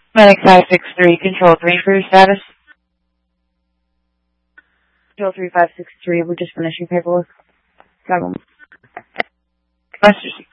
Medic 563, Control 3 for your status. Control 3563, we're just finishing paperwork. Got one. Master